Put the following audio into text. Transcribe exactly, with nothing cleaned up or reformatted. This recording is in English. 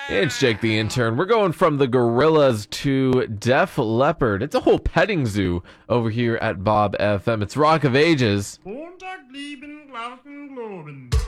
It's Jake the Intern. We're going from the gorillas to Def Leppard. It's a whole petting zoo over here at Bob F M. It's Rock of Ages.